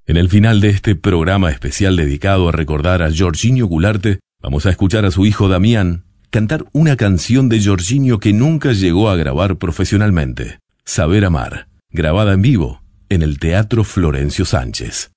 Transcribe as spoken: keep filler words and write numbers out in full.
En el final de este programa especial dedicado a recordar a Jorginho Goulart, vamos a escuchar a su hijo Damián cantar una canción de Jorginho que nunca llegó a grabar profesionalmente, Saber Amar, grabada en vivo en el Teatro Florencio Sánchez.